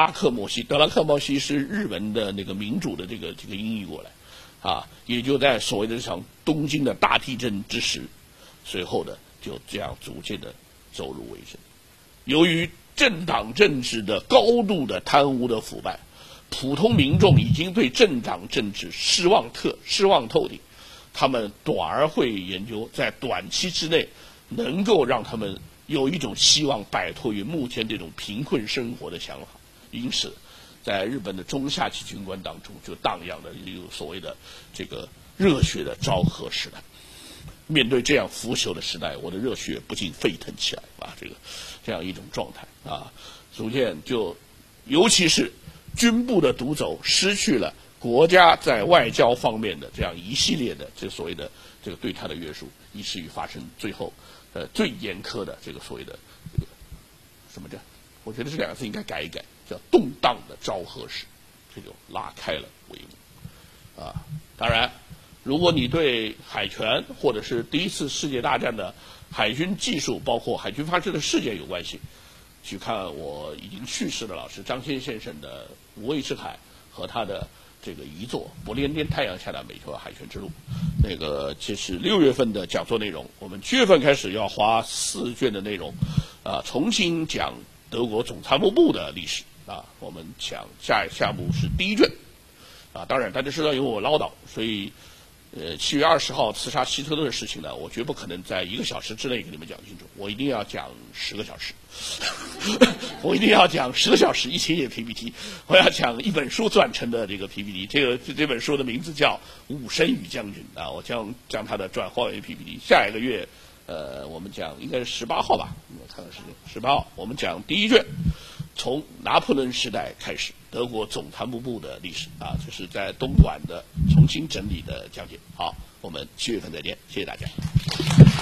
拉克摩西，德拉克摩西是日文的那个民主的这个音译过来，啊，也就在所谓的这场东京的大地震之时，随后的就这样逐渐的走入尾声。由于政党政治的高度的贪污的腐败，普通民众已经对政党政治失望透顶，他们短而会研究在短期之内能够让他们有一种希望摆脱于目前这种贫困生活的想法，因此在日本的中下级军官当中就荡漾了有所谓的这个热血的昭和时代。面对这样腐朽的时代，我的热血不禁沸腾起来啊！这样一种状态啊，逐渐就，尤其是军部的独走，失去了国家在外交方面的这样一系列的这所谓的这个对他的约束，以至于发生最后最严苛的这个所谓的这个什么叫？我觉得这两个字应该改一改，叫动荡的昭和史，这就拉开了帷幕啊！当然。如果你对海权或者是第一次世界大战的海军技术，包括海军发射的事件有关系，去看我已经去世的老师张先生的《无畏之海》和他的这个遗作《不列颠太阳下的美洲海权之路》。那个这是6月份的讲座内容，我们7月份开始要花4卷的内容，重新讲德国总参谋部的历史啊。我们讲下部是第1卷啊。当然，大家知道因为我唠叨，所以。7月20号刺杀希特勒的事情呢，我绝不可能在1个小时之内给你们讲清楚，我一定要讲10个小时，我一定要讲10个小时1千页 PPT， 我要讲一本书撰成的这个 PPT， 这本书的名字叫《武神与将军》啊，我将它的转化为 PPT。下一个月，我们讲应该是18号吧，我看看时间，18号我们讲第1卷。从拿破仑时代开始，德国总参谋部的历史啊，这是在东莞的重新整理的讲解。好，我们7月份再见，谢谢大家。